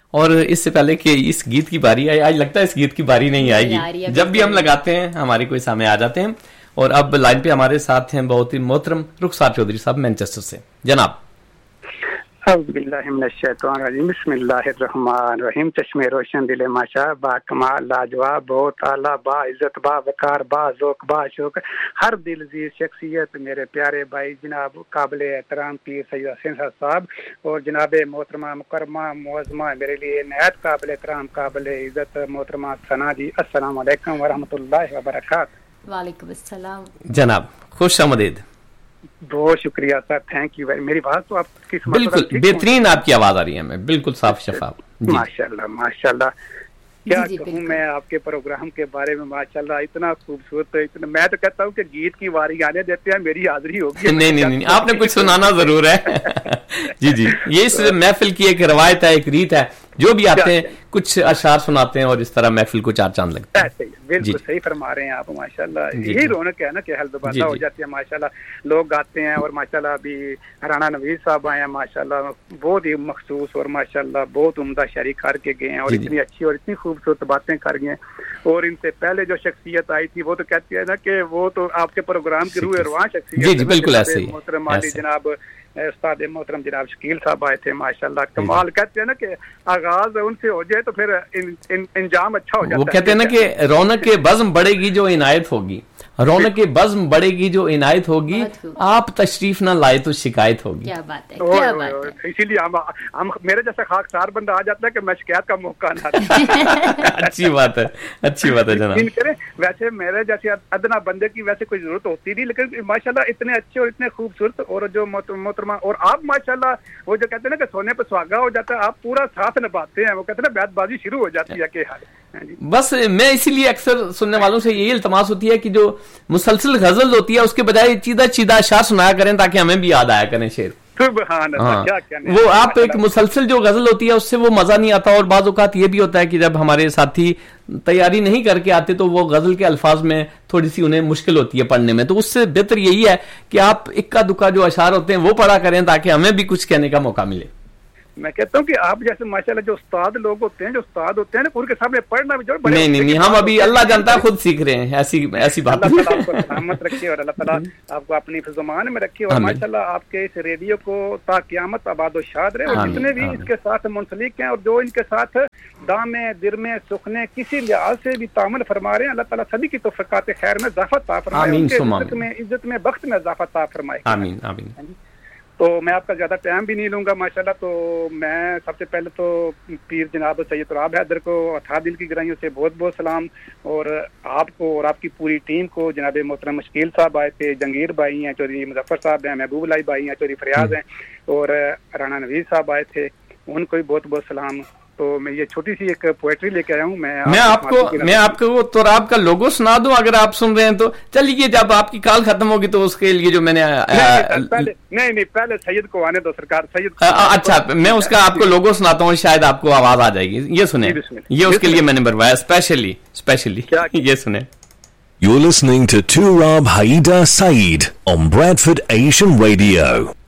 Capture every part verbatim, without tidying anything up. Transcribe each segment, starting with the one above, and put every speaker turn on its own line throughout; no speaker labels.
और इससे पहले कि इस गीत की बारी आई, आज लगता है इस गीत की बारी नहीं आएगी, जब भी हम लगाते हैं हमारे कोई सामने आ जाते हैं। और अब लाइन पे हमारे साथ हैं बहुत ही मोहतरम रुखसार चौधरी साहब मैनचेस्टर से। जनाब
बिस्मिल्लाहिर्रहमानिर्रहीम। चश्मे रोशन दिले माशा बा कमाल लाजवाब बहुत आला बा इज्जत बा वकार बा ज़ौक़ बा शौक़ हर दिल जी शख्सियत मेरे प्यारे भाई जनाब काबिल एहतराम पीर सैयद हसन साहब और जनाब मोहतरमा मुकरमा मुअज़्ज़मा मेरे लिए नहायत काबिल एहतराम काबिल इज्जत मोहतरमा सना जी, अस्सलाम वालेकुम व रहमतुल्लाहि व बरकातहू।
वालेकुम अस्सलाम
जनाब, खुश आमदीद।
बहुत शुक्रिया सर, थैंक यू वेरी। मेरी बात तो आपकी
बिल्कुल बेहतरीन आपकी आवाज आ रही है, मैं बिल्कुल साफ शफाफ।
माशाल्लाह माशाल्लाह। क्या कहूँ मैं आपके प्रोग्राम के बारे में, माशाल्लाह इतना खूबसूरत, इतना मैं तो कहता हूँ कि गीत की बारी आने देते हैं, मेरी हाजिरी होगी।
नहीं नहीं नहीं, आपने कुछ सुनाना जरूर है। जी जी, ये इस महफिल की एक रवायत है, एक रीत है, जो भी आते हैं कुछ अशार सुनाते हैं और इस तरह महफिल को चार चांद लगता है।
बिल्कुल सही फरमा रहे हैं आप, माशाल्लाह यही रौनक है ना कि हल्दबाता हो जाती है। माशाल्लाह लोग गाते हैं और माशाल्लाह अभी राणा नवीद साहब आए हैं, माशाल्लाह बहुत ही मखसूस और माशाल्लाह बहुत उम्दा शायरी करके गए हैं और इतनी अच्छी और इतनी खूबसूरत बातें कर गए हैं। और इनसे पहले जो शख्सियत आई थी वो तो कहती है ना कि वो तो आपके प्रोग्राम की रूह रुआं शख्सियत,
बिल्कुल ऐसे ही
मोहतरम जनाब उस्ताद मोहतरम जनाब शकील साहब आए थे, माशाल्लाह कमाल। कहते हैं ना कि आगाज उनसे हो जाए तो फिर इन, इन, इंजाम अच्छा हो जाता है।
वो कहते हैं ना कि रौनक के बज़्म बढ़ेगी जो इनायत होगी, रौनक के बज़्म बढ़ेगी जो इनायत होगी, आप तशरीफ ना लाए तो शिकायत होगी।
क्या बात है, क्या बात है।
इसीलिए हम हम मेरे जैसा खाकसार बंदा आ जाता है कि मैं शिकायत का मौका ना।
अच्छी बात है, अच्छी बात है जनाब।
वैसे मेरे जैसे अदना बंदे की वैसे कोई जरूरत होती नहीं, लेकिन माशाल्लाह इतने अच्छे और इतने खूबसूरत और जो मोहतरमा और आप माशाल्लाह वो जो कहते हैं ना कि सोने पे सुहागा हो जाता है, आप पूरा साथ निभाते हैं। वो कहते हैं ना बैतबाजी शुरू हो जाती है कि हाल।
बस मैं इसीलिए अक्सर सुनने वालों से यही इल्तमास होती है कि जो मुसलसल गजल होती है उसके बजाय सीधा सीधा अशार सुनाया करें ताकि हमें भी याद आया करें शेर। हाँ, वो आप एक मुसलसल जो गजल होती है उससे वो मजा नहीं आता। और बाज़ औक़ात ये भी होता है कि जब हमारे साथी तैयारी नहीं करके आते तो वो गजल के अल्फाज में थोड़ी सी उन्हें मुश्किल होती है पढ़ने में, तो उससे बेहतर यही है कि आप इक्का दुक्का जो अशार होते हैं वो पढ़ा करें ताकि हमें भी कुछ कहने का मौका मिले।
मैं कहता हूँ कि आप जैसे माशाल्लाह जो उस्ताद लोग होते हैं, जो उस्ताद होते हैं ना, उनके सामने पढ़ना भी जरूर।
नहीं नहीं नहीं, हम अभी अल्लाह जानता है खुद सीख रहे हैं, ऐसी ऐसी बात।
अल्लाह ताला आपको सलामत रखे और अल्लाह ताला आपको अपनी ज़ुबान में रखे और माशाल्लाह आपके इस रेडियो को ता क़यामत आबाद व शाद रहे। और जितने भी इसके साथ मुंसलिक हैं और जो इनके साथ दामे दिर में सुखने किसी लिहाज से भी तामल फरमा रहे हैं, अल्लाह ताला सभी की तौफ़ीक़ात खैर में इज़ाफ़ा अता फरमाए, इज्जत में इज्जत में बख्त में इज़ाफ़ा अता फरमाए।
आमीन आमीन।
तो मैं आपका ज्यादा टाइम भी नहीं लूंगा माशाल्लाह। तो मैं सबसे पहले तो पीर जनाब सैयद तुराब हैदर को अथा दिल की गहराइयों से बहुत बहुत सलाम, और आपको और आपकी पूरी टीम को, जनाब मोहतरम शकील साहब आए थे, जंगीर भाई हैं, चौधरी मुजफ्फर साहब हैं, महबूब लाई भाई हैं, चौधरी फरियाज हैं, और राणा नवीद साहब आए थे, उनको भी बहुत बहुत सलाम। तो मैं ये छोटी सी एक पोएट्री लेके आया हूँ। मैं
मैं आपको मैं आपको वो तुराब का लोगो सुना दूं अगर आप सुन रहे हैं तो। चलिए जब आपकी कॉल खत्म होगी तो उसके लिए जो मैंने
नहीं, पहले नहीं नहीं पहले सैयद को आने दो सरकार। सैयद
अच्छा, मैं उसका आपको लोगो सुनाता हूँ, शायद आपको आवाज आ जाएगी। ये सुने, ये उसके लिए मैंने बनवाया स्पेशली स्पेशली ये सुने।
You're listening to Turab Haida Saeed on Bradford Asian Radio.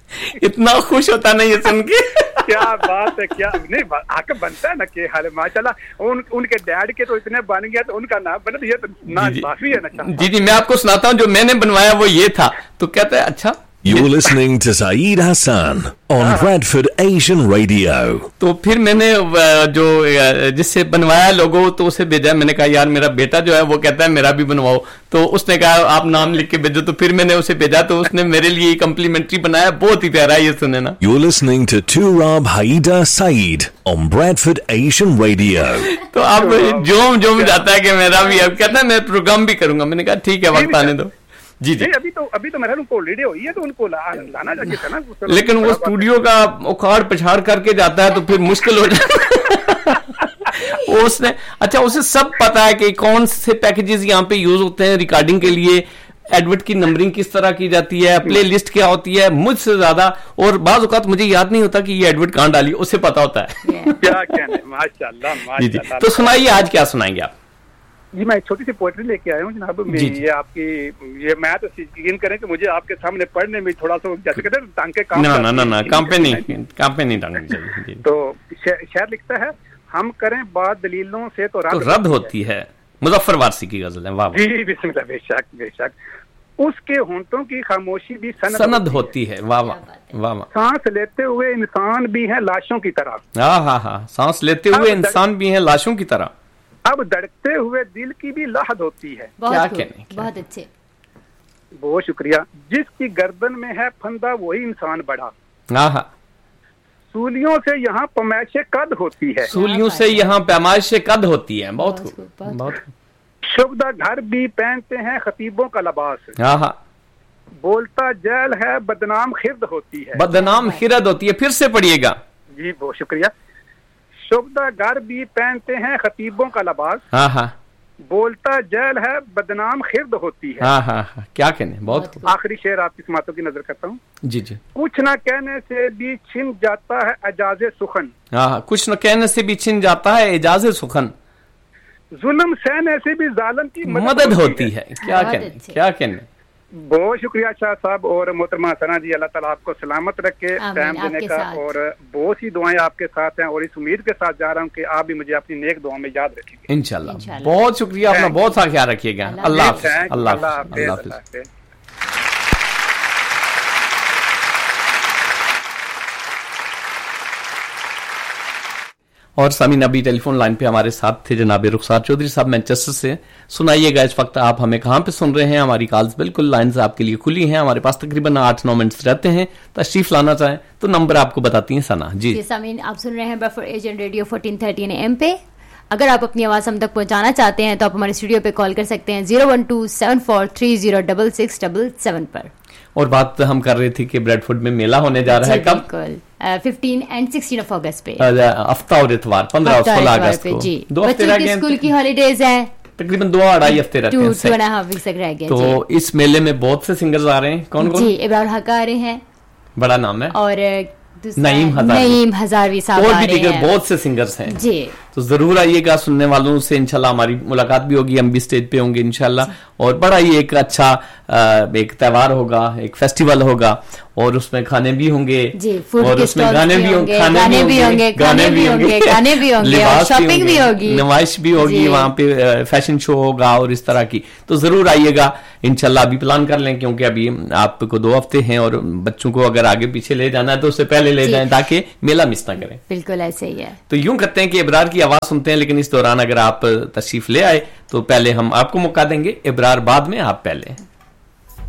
इतना खुश होता नहीं ये सुन के।
क्या बात है, क्या नहीं आके बनता है ना कि हाल माशाल्लाह। उन उनके डैड के तो इतने बन गया तो उनका नाम बना, ये तो ना काफी है ना।
जी जी, मैं आपको सुनाता हूँ जो मैंने बनवाया वो ये था, तो कहते हैं अच्छा।
You're listening to Saeed Hassan on Bradford Asian Radio.
तो फिर मैंने जो जिससे बनवाया लोगो तो उसे भेजा। मैंने कहा यार मेरा बेटा जो है वो कहता है मेरा भी बनवाओ, तो उसने कहा आप नाम लिख के भेजो। तो फिर मैंने उसे भेजा तो उसने मेरे लिए कम्प्लीमेंट्री बनाया, बहुत ही प्यारा है, ये सुने ना।
You're listening to Turab Haida Saeed on Bradford Asian Radio.
तो अब जोम जोम जाता है कि मेरा भी, अब कहता है मैं प्रोग्राम भी करूंगा। मैंने कहा ठीक है वक्त आने दो। जी जी,
अभी तो अभी तो मेरा उनको ऑलरेडी हुई है तो उनको ला, लाना चाहिए था ना।
लेकिन वो स्टूडियो का उखाड़ पछाड़ करके जाता है तो फिर मुश्किल हो जाता है। उसने अच्छा उसे सब पता है कि कौन से पैकेजेस यहाँ पे यूज होते हैं रिकॉर्डिंग के लिए, एडवर्ट की नंबरिंग किस तरह की जाती है, प्ले लिस्ट क्या होती है, मुझसे ज्यादा। और बाज़ औक़ात मुझे याद नहीं होता कि ये एडवर्ट कहाँ डाली, उसे पता होता है।
क्या कहने, माशाल्लाह माशाल्लाह।
तो सुनाइए आज क्या सुनाएंगे आप?
जी मैं एक छोटी सी पोएट्री लेके आया हूँ जनाब। ये आपकी ये मैं तो यकीन करें कि मुझे आपके सामने पढ़ने में थोड़ा सा जैसे कहते हैं टांके काम
ना ना ना ना काम पे नहीं काम पे नहीं टांगनी चाहिए।
तो शेर लिखता है, हम करें बात दलीलों से तो रद्द
तो रद्द होती है। मुजफ्फर वारसी की गजल है। वाह
जी बिस्मिल्लाह, बेशक बेशक। उसके होंठों की खामोशी भी सनद,
सनद होती है। वाह वाह वाह वाह।
सांस लेते हुए इंसान भी है लाशों की तरह।
हाँ हाँ हाँ, सांस लेते हुए इंसान भी है लाशों की तरह।
अब धड़कते हुए दिल की भी लहद होती है।
क्या कहने,
बहुत अच्छे,
बहुत शुक्रिया। जिसकी गर्दन में है फंदा वही इंसान बड़ा।
हाँ हाँ।
सूलियों से यहाँ पैमाइशे कद होती है।
सूलियों से यहाँ पैमाइशे कद होती है। बहुत खूब, बहुत खूब।
शुभदा घर भी पहनते हैं खतीबों का लिबास।
हाँ हाँ।
बोलता जैल है बदनाम खिरद होती है।
बदनाम खिरद होती है। फिर से पढ़िएगा।
जी बहुत शुक्रिया। शुभदा घर भी पहनते हैं खतीबों का लिबास।
हाँ हाँ।
बोलता जैल है बदनाम खिरद होती है।
हाँ हाँ हाँ, क्या कहने, बहुत खूब।
आखिरी शेर आपकी समातों की नजर करता हूँ।
जी जी।
कुछ न कहने से भी छिन जाता है एजाज़े सुखन।
हाँ हाँ, कुछ न कहने से भी छिन जाता है एजाज़े सुखन।
जुल्म सहने से भी जालिम की
मदद, मदद होती है, है। क्या कहने, क्या कहने।
बहुत शुक्रिया शाह साहब और मोहतरमा सना जी, अल्लाह ताला आपको सलामत रखे टाइम देने का, और बहुत सी दुआएं आपके साथ हैं, और इस उम्मीद के साथ जा रहा हूँ कि आप भी मुझे अपनी नेक दुआ में याद रखेंगे
इंशाल्लाह। बहुत शुक्रिया, अपना बहुत सा ख्याल रखिएगा। अल्लाह हाफ़िज़, अल्लाह हाफ़िज़। और सामीन अभी टेलीफोन लाइन पे हमारे साथ थे जनाब रुखसार चौधरी साहब मैनचेस्टर से। सुनाइएगा इस वक्त आप हमें कहाँ पे सुन रहे हैं। हमारी कॉल्स बिल्कुल लाइंस आपके लिए खुली हैं। हमारे पास तकरीबन आठ नौ मिनट्स रहते हैं। तशरीफ लाना चाहें तो नंबर आपको बताती हैं सना जी।
जी सामीन, आप सुन रहे हैं Bradford Asian radio fourteen thirteen M पे। अगर आप अपनी आवाज हम तक पहुंचाना चाहते हैं तो आप हमारे स्टूडियो पे कॉल कर सकते हैं zero one two seven four three zero double six double seven पर।
और बात हम कर रहे थे कि ब्रेडफोर्ड में मेला होने जा रहा है कब?
फिफ्टीन एंड सिक्सटीन ऑफ अगस्त पे,
हफ्ता और इतवार पंद्रह और सोलह अगस्त को।
जी, बच्चों की स्कूल की हॉलीडेज है,
तकरीबन दो अढ़ाई हफ्ते रहते हैं,
टू एंड हाफ वीक्स रह गए।
तो इस मेले में बहुत से सिंगर्स आ रहे हैं। कौन कौन?
जी, इब्रार हक आ रहे हैं,
बड़ा नाम है,
और
नईम हजारवी,
नईम हजारवी साहब
और भी दीगर बहुत से सिंगर्स हैं
जी।
तो जरूर आइएगा, सुनने वालों से इंशाल्लाह हमारी मुलाकात भी होगी, हम भी स्टेज पे होंगे इंशाल्लाह। और बड़ा ही एक अच्छा एक त्योहार होगा, एक फेस्टिवल होगा, और उसमें खाने भी होंगे
जी,
और उसमें गाने भी होंगे,
गाने भी होंगे, गाने भी होंगे, गाने भी होंगे, और शॉपिंग भी होगी,
नुमाइश भी होगी, वहाँ पे फैशन शो होगा और इस तरह की। तो जरूर आइएगा इंशाल्लाह। अभी प्लान कर लें क्योंकि अभी आपको दो हफ्ते हैं, और बच्चों को अगर आगे पीछे ले जाना है तो उससे पहले ले जाएं ताकि मेला मिस ना करें।
बिल्कुल ऐसे ही है।
तो यूं करते हैं कि इब्रार की आवाज सुनते हैं, लेकिन इस दौरान अगर आप तशरीफ ले आए तो पहले हम आपको मौका देंगे, इब्रार बाद में, आप पहले।